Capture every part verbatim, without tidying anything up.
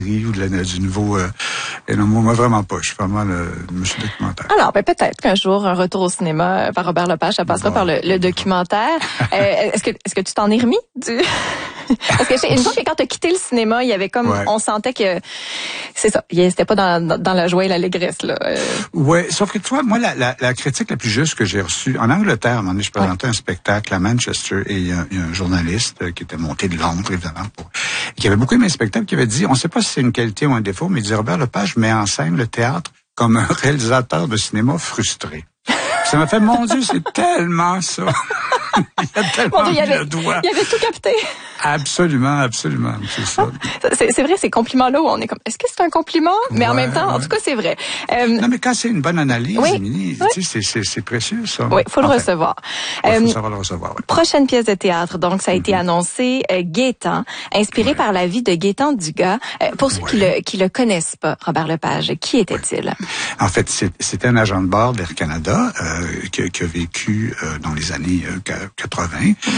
ou de la, du nouveau... Euh, et non, moi, vraiment pas. Je suis vraiment le monsieur documentaire. Alors, ben, peut-être qu'un jour, un retour au cinéma par Robert Lepage, ça passera bon, par le, le documentaire. euh, est-ce que est-ce que tu t'en es remis du... Parce que une fois que quand tu as quitté le cinéma, il y avait comme... Ouais. On sentait que... C'est ça. C'était pas dans, dans, dans la joie et l'allégresse, là. Euh... Oui, sauf que tu vois, moi, la, la, la critique la plus juste que j'ai reçue... En Angleterre, à un moment donné, je présentais ouais. un spectacle à Manchester et il y, a, il y a un journaliste qui était monté de Londres, évidemment, pour, qui avait beaucoup aimé le spectacle, qui avait dit, on ne sait pas si c'est une qualité ou un défaut, mais il dit, Robert Lepage met en scène le théâtre comme un réalisateur de cinéma frustré. Ça m'a fait, mon Dieu, c'est tellement ça. Il y a tellement Dieu, il mis avait, le doigt. Il avait tout capté. Absolument, absolument, c'est ça. C'est, c'est vrai, ces compliments-là où on est comme, est-ce que c'est un compliment? Mais ouais, en même temps, ouais. en tout cas, c'est vrai. Euh, non, mais quand c'est une bonne analyse, oui, Émilie, oui. tu sais, c'est, c'est, c'est précieux, ça. Oui, faut le enfin, recevoir. Il faut euh, savoir le recevoir, oui. Prochaine pièce de théâtre, donc, ça a mm-hmm. été annoncé, euh, Gaétan, inspiré ouais. par la vie de Gaétan Dugas. Euh, pour ceux ouais. qui le, qui le connaissent pas, Robert Lepage, qui était-il? Ouais. En fait, c'est, c'était un agent de bord d'Air Canada, euh, qui, qui a vécu euh, dans les années euh, quatre-vingts. Mm.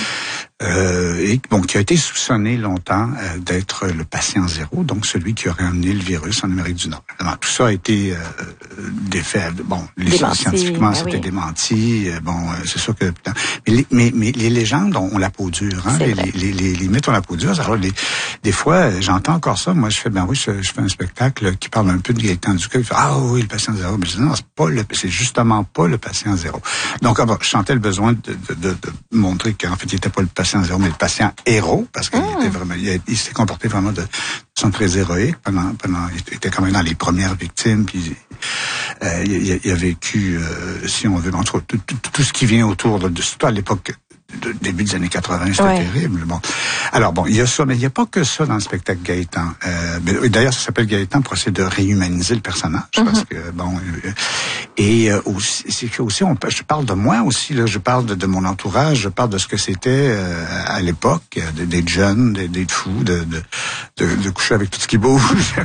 Euh, et bon, qui a été soupçonné longtemps euh, d'être le patient zéro, donc celui qui aurait amené le virus en Amérique du Nord. Alors, tout ça a été euh, défait. Bon, les démenti, scientifiquement, ben c'était oui. démenti. Bon, euh, c'est sûr que... Mais les, mais, mais les légendes ont, ont la peau dure. Hein? Les, les, les, les, les mythes ont la peau dure. Alors, les, des fois, j'entends encore ça. Moi, je fais, ben oui, je, je fais un spectacle qui parle un peu de Gaétan Dugas. Il fait, ah oui, le patient zéro. Mais je dis, non, c'est pas le, c'est justement pas le patient zéro. Donc, alors, je sentais le besoin de, de, de, de montrer qu'en fait, il était pas le patient zéro, mais le patient héros, parce qu'il mmh. était vraiment, il, il s'est comporté vraiment de façon très héroïque pendant, pendant, il était quand même dans les premières victimes, puis euh, il, il a vécu, euh, si on veut, entre tout, tout, tout ce qui vient autour de, de surtout à l'époque de début des années quatre-vingts, c'était ouais. terrible. Bon, alors bon, il y a ça, mais il n'y a pas que ça dans le spectacle Gaétan. Euh, d'ailleurs, ça s'appelle Gaétan pour essayer de réhumaniser le personnage, mm-hmm. parce que bon, euh, et euh, aussi, c'est que aussi, on, je parle de moi aussi là, je parle de, de mon entourage, je parle de ce que c'était euh, à l'époque, de, d'être jeune, d'être fou, de, de, de, de coucher avec tout ce qui bouge.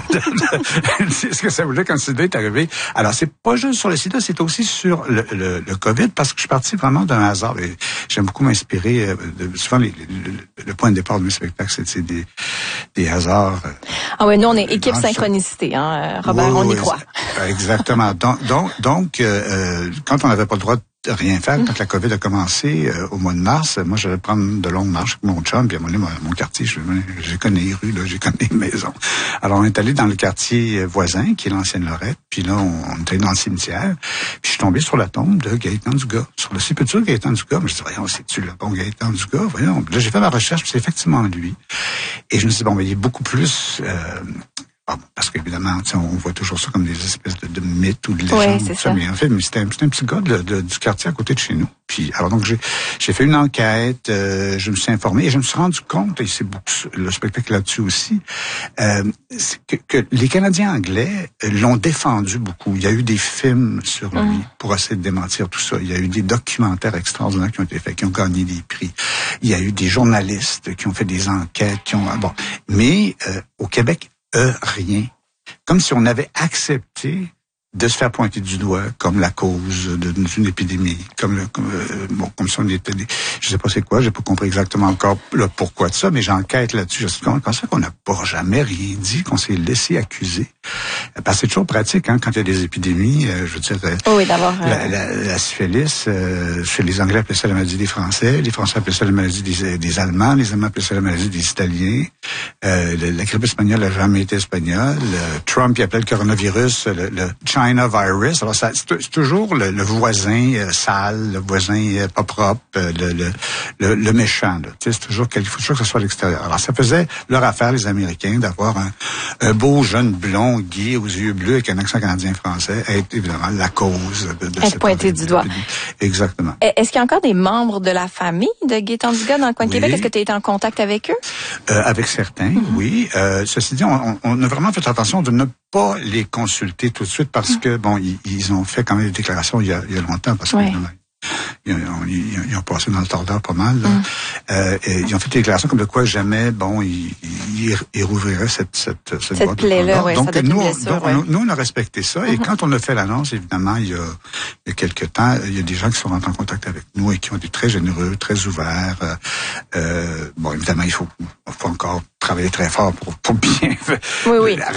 C'est ce que ça voulait quand le sida est arrivé. Alors, c'est pas juste sur le sida, c'est aussi sur le, le, le COVID, parce que je suis parti vraiment d'un hasard. Et j'aime beaucoup m'inspirer. De, souvent, les, le, le point de départ de mes spectacles, c'est, c'est des, des hasards. Ah oui, nous, on est équipe synchronicité, hein, Robert, oui, on y oui, croit. Exactement. Donc, donc, donc euh, quand on n'avait pas le droit de rien faire, quand la COVID a commencé euh, au mois de mars, moi, j'allais prendre de longues marches avec mon chum, puis à un moment donné, mon, mon quartier, je, je connais les rues, là, je connais les maisons. Alors, on est allé dans le quartier voisin, qui est l'ancienne Lorette, puis là, on, on est allé dans le cimetière, puis je suis tombé sur la tombe de Gaétan Dugas, sur le sépulture de Gaétan Dugas. Mais je dis, voyons, c'est-tu le bon Gaétan Dugas? Voyons. Là, j'ai fait ma recherche, puis c'est effectivement lui. Et je me suis dit, bon, mais il est beaucoup plus... Euh, parce qu'évidemment, on voit toujours ça comme des espèces de, de mythes ou de légendes. Oui, c'est ça. Mais en fait, c'était un, c'était un petit gars de, de, du quartier à côté de chez nous. Puis, alors donc, j'ai, j'ai fait une enquête, euh, je me suis informé et je me suis rendu compte, et c'est beaucoup, le spectacle là-dessus aussi, euh, que, que les Canadiens anglais l'ont défendu beaucoup. Il y a eu des films sur lui mmh. pour essayer de démentir tout ça. Il y a eu des documentaires extraordinaires qui ont été faits, qui ont gagné des prix. Il y a eu des journalistes qui ont fait des enquêtes, qui ont... Bon, mais euh, au Québec, Euh, rien. Comme si on avait accepté de se faire pointer du doigt comme la cause de, d'une épidémie, comme le, comme, euh, bon, comme si on était des, je sais pas c'est quoi, j'ai pas compris exactement encore le pourquoi de ça, mais j'enquête là-dessus. Je sais comment, comment ça qu'on n'a pas jamais rien dit, qu'on s'est laissé accuser. Parce que c'est toujours pratique, hein, quand il y a des épidémies, euh, je veux dire, euh, oh oui, d'abord, euh... la, la, la syphilis, euh, chez les Anglais appelaient ça la maladie des Français, les Français appelaient ça la maladie des, des Allemands, les Allemands appelaient ça la maladie des Italiens, euh, la, la grippe espagnole n'a jamais été espagnole, euh, Trump il appelait le coronavirus le, le China virus. Alors, ça, c'est, c'est toujours le, le voisin euh, sale, le voisin euh, pas propre, euh, le, le, le, le méchant. Là. Tu sais, c'est toujours quelque chose que ce soit à l'extérieur. Alors, ça faisait leur affaire, les Américains, d'avoir un, un beau jeune blond, gay, aux yeux bleus, avec un accent canadien-français, être évidemment la cause de, de être cette pointé du doigt. Exactement. Est-ce qu'il y a encore des membres de la famille de Gaétan Dugas dans le coin de oui. Québec? Est-ce que tu as été en contact avec eux? Euh, avec certains, mm-hmm. oui. Euh, ceci dit, on, on a vraiment fait attention de ne pas les consulter tout de suite parce mm-hmm. que, bon, ils, ils ont fait quand même des déclarations il y a, il y a longtemps parce oui. que ils, ont, ils, ils ont passé dans le tordeur pas mal. Là. Mm. Euh, et ils ont fait des déclarations comme de quoi jamais, bon, ils, ils, ils rouvriraient cette cette cette, cette boîte plaie-là. Ouais, donc ça nous, blessure, donc, ouais. nous, nous, on a respecté ça. Mm-hmm. Et quand on a fait l'annonce, évidemment, il y a, il y a quelques temps, il y a des gens qui sont rentrés en contact avec nous et qui ont été très généreux, très ouverts. Euh, euh, bon, évidemment, il faut, il faut encore travailler très fort pour pour bien. Oui, oui.